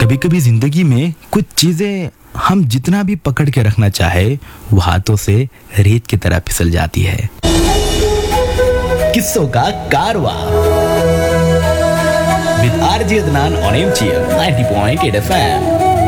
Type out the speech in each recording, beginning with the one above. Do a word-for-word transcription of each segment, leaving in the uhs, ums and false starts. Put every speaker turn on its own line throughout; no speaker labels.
कभी कभी जिंदगी में कुछ चीजें हम जितना भी पकड़ के रखना चाहे वो हाथों से रेत की तरह फिसल जाती है। किस्सों का कारवा with RJ Adnan on MGM ninety point eight FM.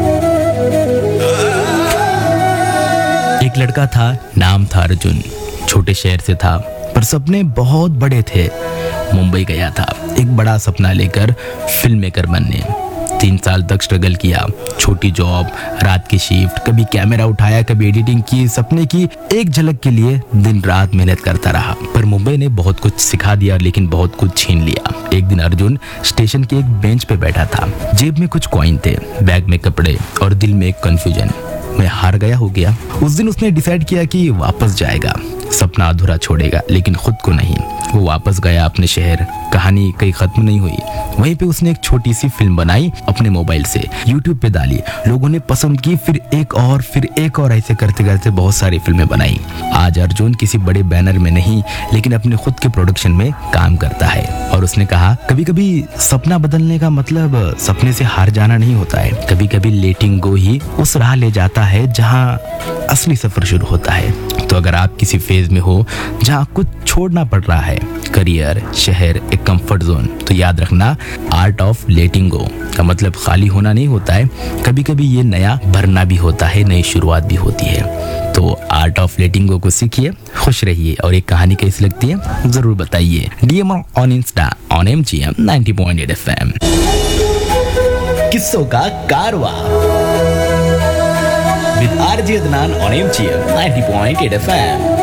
एक लड़का था, नाम था अर्जुन। छोटे शहर से था पर सपने बहुत बड़े थे। मुंबई गया था एक बड़ा सपना लेकर फिल्म मेकर बनने। तीन साल तक स्ट्रगल किया, छोटी जॉब, रात की शिफ्ट, कभी कैमरा उठाया, कभी एडिटिंग की। सपने की एक झलक के लिए दिन रात मेहनत करता रहा। पर मुंबई ने बहुत कुछ सिखा दिया लेकिन बहुत कुछ छीन लिया। एक दिन अर्जुन स्टेशन के एक बेंच पे बैठा था। जेब में कुछ कॉइन थे, बैग में कपड़े और दिल में एक कंफ्यूजन। मैं हार गया हो गया। उस दिन उसने डिसाइड किया कि वापस जाएगा, सपना अधूरा छोड़ेगा लेकिन खुद को नहीं। वो वापस गया अपने शहर। कहानी कहीं खत्म नहीं हुई। वहीं पे उसने एक छोटी सी फिल्म बनाई अपने मोबाइल से, यूट्यूब पे डाली। लोगों ने पसंद की, फिर एक और फिर एक और, ऐसे करते करते बहुत सारी फिल्में बनाई। आज अर्जुन किसी बड़े बैनर में नहीं लेकिन अपने खुद के प्रोडक्शन में काम करता है। और उसने कहा, कभी कभी सपना बदलने का मतलब सपने से हार जाना नहीं होता है। कभी कभी लेटिंग गो ही उस राह ले जाता है जहाँ असली सफर शुरू होता है। तो अगर आप किसी फेज में हो जहाँ कुछ छोड़ना पड़ रहा है, करियर, शहर, एक कंफर्ट जोन, तो याद रखना, आर्ट ऑफ लेटिंग गो का मतलब खाली होना नहीं होता है। कभी कभी ये नया भरना भी होता है, नई शुरुआत भी होती है। तो आर्ट ऑफ लेटिंग गो को सीखिए, खुश रहिए और एक कहानी कैसी लगती है जरूर बताइए। DM on Insta on MGM ninety point eight FM. किस्सों का कारवा with RJ Adnan on MGM ninety point eight FM.